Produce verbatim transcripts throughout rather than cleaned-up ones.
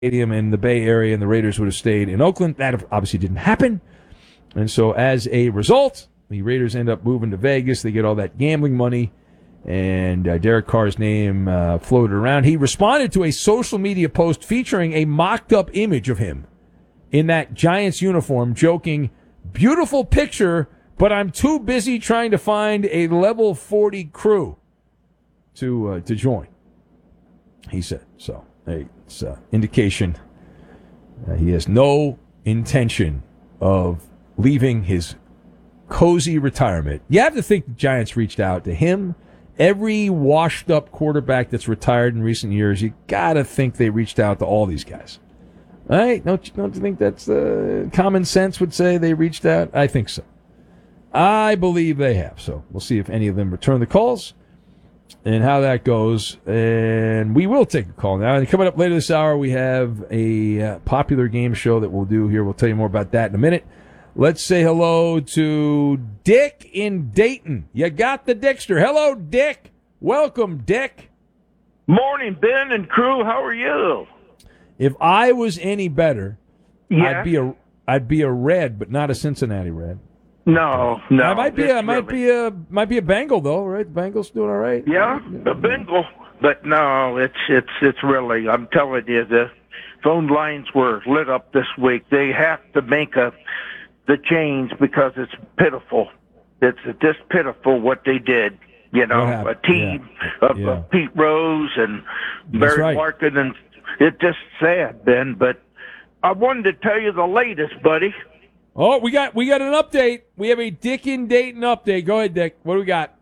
Stadium in the Bay Area and the Raiders would have stayed in Oakland. That obviously didn't happen. And so as a result, the Raiders end up moving to Vegas. They get all that gambling money, and uh, Derek Carr's name uh, floated around. He responded to a social media post featuring a mocked-up image of him in that Giants uniform, joking, "Beautiful picture, but I'm too busy trying to find a level forty crew to uh, to join," he said. So hey, it's an indication uh, he has no intention of leaving his cozy retirement. You have to think the Giants reached out to him. Every washed-up quarterback that's retired in recent years, you got to think they reached out to all these guys. Right? Don't you, don't you think that's uh, common sense would say they reached out? I think so. I believe they have. So we'll see if any of them return the calls and how that goes. And we will take a call now. And coming up later this hour, we have a uh, popular game show that we'll do here. We'll tell you more about that in a minute. Let's say hello to Dick in Dayton. You got the Dickster. Hello, Dick. Welcome, Dick. Morning, Ben and crew. How are you? If I was any better, yeah. I'd be a I'd be a Red, but not a Cincinnati Red. No, no. I might be a, might be a might be a Bengal though, right? The Bengals doing all right. Yeah, a Bengal, but no, it's it's it's really. I'm telling you, the phone lines were lit up this week. They have to make a the change because it's pitiful. It's just pitiful what they did. You know, a team yeah. of Yeah. Pete Rose and That's Barry right. Larkin, and it's just sad, Ben. But I wanted to tell you the latest, buddy. Oh, we got we got an update. We have a Dick in Dayton update. Go ahead, Dick. What do we got?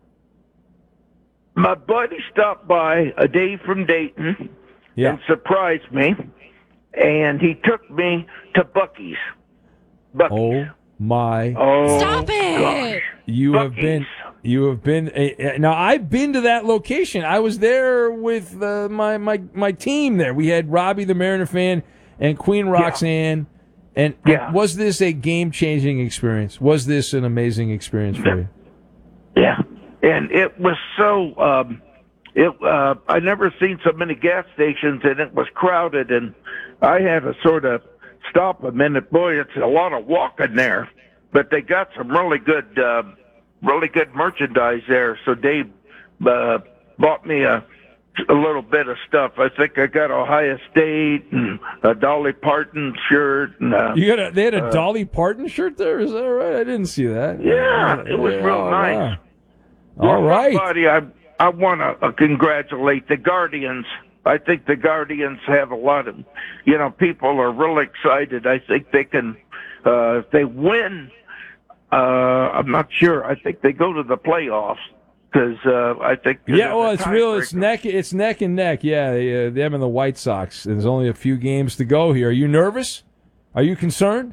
My buddy stopped by a day from Dayton Yeah. and surprised me, and he took me to Buc-ee's. Buc-ee's. Oh my! Oh, Stop it! gosh. You have Buc-ee's. been. You have been. Uh, now I've been to that location. I was there with uh, my my my team. There we had Robbie the Mariner fan and Queen Roxanne. And Yeah. was this a game changing experience? Was this an amazing experience for you? Yeah, and it was so. Um, it uh, I never seen so many gas stations, and it was crowded, and I had to sort of stop a minute. Boy, it's a lot of walking there, but they got some really good, uh, really good merchandise there. So Dave uh, bought me a. a little bit of stuff. I think I got Ohio State and a Dolly Parton shirt. And, uh, You got a, they had a uh, Dolly Parton shirt there. Is that right? I didn't see that. Yeah, it was Yeah, real oh, nice. wow. All Well, right. Buddy, I I want to uh, congratulate the Guardians. I think the Guardians have a lot of, you know, people are really excited. I think they can, uh, if they win, uh, I'm not sure. I think they go to the playoffs. Because uh, I think Yeah, well, it's real. It's tiebreaker. neck. It's neck and neck. Yeah, they, uh, them and the White Sox. There's only a few games to go here. Are you nervous? Are you concerned?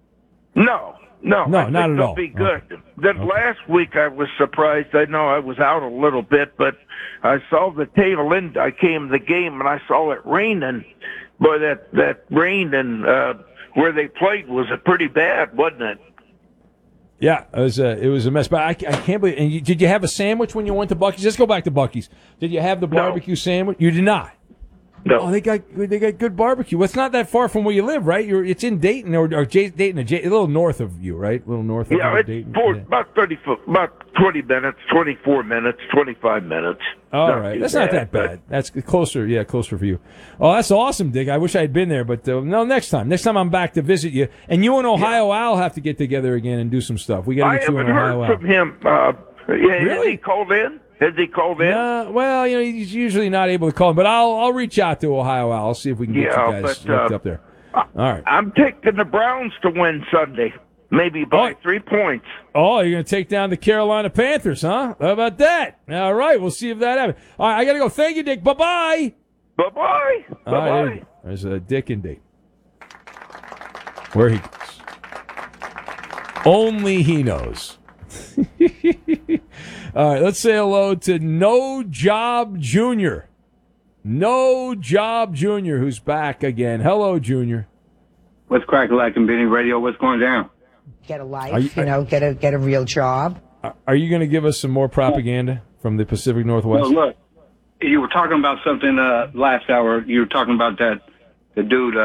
No, no, No, I think not at they'll all. Be good. Okay. Then Okay. last week I was surprised. I know I was out a little bit, but I saw the tail end. I came to the game and I saw it raining. Boy, that that rain and uh, where they played was a pretty bad, wasn't it? Yeah, it was a it was a mess. But I, I can't believe. And you, did you have a sandwich when you went to Buc-ee's? Let's go back to Buc-ee's. Did you have the No. barbecue sandwich? You did not. No. Oh, they got they got good barbecue. Well, it's not that far from where you live, right? You're it's in Dayton or, or J, Dayton, a, J, a little north of you, right? A little north of Yeah, you, it's Dayton. four, Yeah. about thirty foot, about twenty minutes, twenty four minutes, twenty five minutes. All Not right, too that's not that but- bad. That's closer, yeah, closer for you. Oh, that's awesome, Dick. I wish I had been there, but uh, no, next time. Next time I'm back to visit you, and you and Ohio Al have to get together again and do some stuff. We got to I get you and haven't Ohio heard Al. from him. Uh, yeah, Has Really? he called in? Has he called in? Uh, well, you know, he's usually not able to call him, but I'll I'll reach out to Ohio Al. I'll see if we can get Yeah, you guys but, uh, hooked up there. All right. I'm taking the Browns to win Sunday, maybe by Oh. three points. Oh, you're going to take down the Carolina Panthers, huh? How about that? All right, we'll see if that happens. All right, I got to go. Thank you, Dick. Bye-bye. Bye bye. All Bye right, bye. there- there's a Dick and Date. Where he goes. Only he knows. All right, let's say hello to No Job Junior No Job Junior, who's back again. Hello, Junior. What's cracking like in Benny Radio? What's going down? Get a life, Are you, you- know, get a get a real job. Are- Are you going to give us some more propaganda from the Pacific Northwest? Well, look, you were talking about something uh, last hour. You were talking about that the dude